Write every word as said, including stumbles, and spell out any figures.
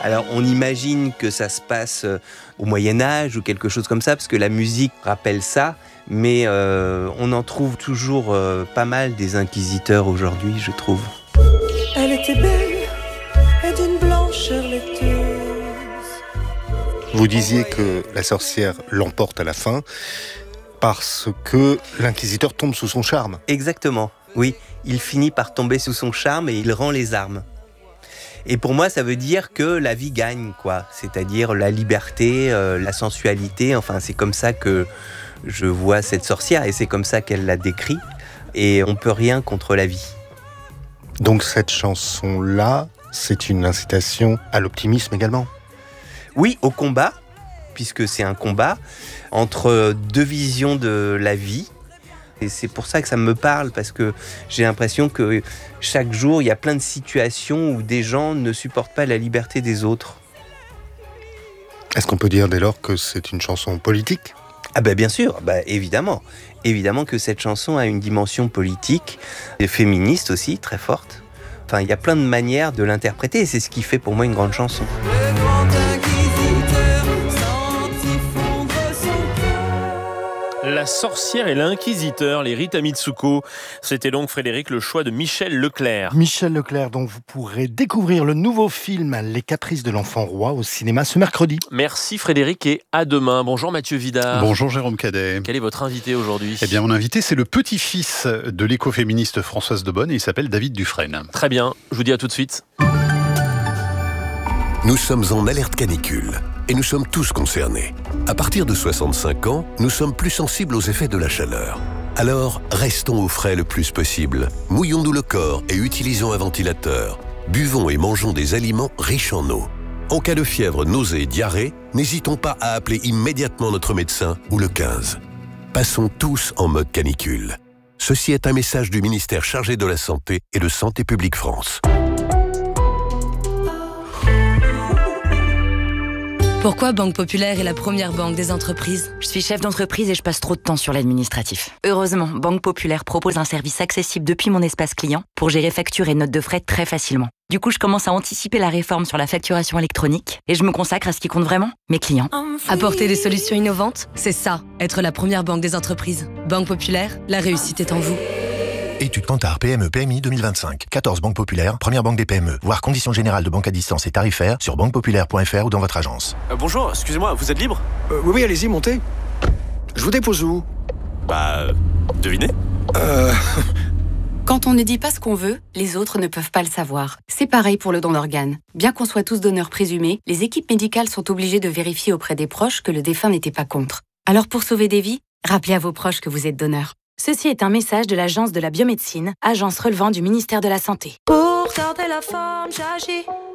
Alors on imagine que ça se passe au Moyen-Âge ou quelque chose comme ça, parce que la musique rappelle ça, mais euh, on en trouve toujours euh, pas mal des inquisiteurs aujourd'hui, je trouve. Elle était belle et d'une blancheur laiteuse. Vous disiez que la sorcière l'emporte à la fin parce que l'inquisiteur tombe sous son charme. Exactement, oui. Il finit par tomber sous son charme et il rend les armes. Et pour moi, ça veut dire que la vie gagne, quoi. C'est-à-dire la liberté, euh, la sensualité. Enfin, c'est comme ça que je vois cette sorcière et c'est comme ça qu'elle la décrit. Et on peut rien contre la vie. Donc cette chanson-là, c'est une incitation à l'optimisme également. Oui, au combat, puisque c'est un combat entre deux visions de la vie. Et c'est pour ça que ça me parle, parce que j'ai l'impression que chaque jour, il y a plein de situations où des gens ne supportent pas la liberté des autres. Est-ce qu'on peut dire dès lors que c'est une chanson politique ? Ah ben bien sûr, bah évidemment. Évidemment que cette chanson a une dimension politique, et féministe aussi, très forte. Enfin, il y a plein de manières de l'interpréter, et c'est ce qui fait pour moi une grande chanson. Le grand inquisiteur sentit fondre son cœur. La sorcière et l'inquisiteur, les Rita Mitsuko. C'était donc, Frédéric, le choix de Michel Leclerc. Michel Leclerc, dont vous pourrez découvrir le nouveau film Les Caprices de l'enfant roi au cinéma ce mercredi. Merci Frédéric et à demain. Bonjour Mathieu Vidard. Bonjour Jérôme Cadet. Quel est votre invité aujourd'hui ? Eh bien, mon invité, c'est le petit-fils de l'écoféministe Françoise Debonne et il s'appelle David Dufresne. Très bien, je vous dis à tout de suite. Nous sommes en alerte canicule et nous sommes tous concernés. À partir de soixante-cinq ans, nous sommes plus sensibles aux effets de la chaleur. Alors, restons au frais le plus possible. Mouillons-nous le corps et utilisons un ventilateur. Buvons et mangeons des aliments riches en eau. En cas de fièvre, nausée et diarrhée, n'hésitons pas à appeler immédiatement notre médecin ou le quinze. Passons tous en mode canicule. Ceci est un message du ministère chargé de la Santé et de Santé publique France. Pourquoi Banque Populaire est la première banque des entreprises ? Je suis chef d'entreprise et je passe trop de temps sur l'administratif. Heureusement, Banque Populaire propose un service accessible depuis mon espace client pour gérer factures et notes de frais très facilement. Du coup, je commence à anticiper la réforme sur la facturation électronique et je me consacre à ce qui compte vraiment, mes clients. Apporter des solutions innovantes, c'est ça, être la première banque des entreprises. Banque Populaire, la réussite est en vous. Étude Kantar P M E P M I deux mille vingt-cinq. quatorze banques populaires, première banque des P M E. Voir conditions générales de banque à distance et tarifaires sur banque populaire point f r ou dans votre agence. Euh, bonjour, excusez-moi, vous êtes libre ? euh, Oui, oui, allez-y, montez. Je vous dépose où ? Bah, euh, devinez. Euh... Quand on ne dit pas ce qu'on veut, les autres ne peuvent pas le savoir. C'est pareil pour le don d'organes. Bien qu'on soit tous donneurs présumés, les équipes médicales sont obligées de vérifier auprès des proches que le défunt n'était pas contre. Alors pour sauver des vies, rappelez à vos proches que vous êtes donneur. Ceci est un message de l'Agence de la biomédecine, agence relevant du ministère de la Santé. Pour garder la forme, j'agis.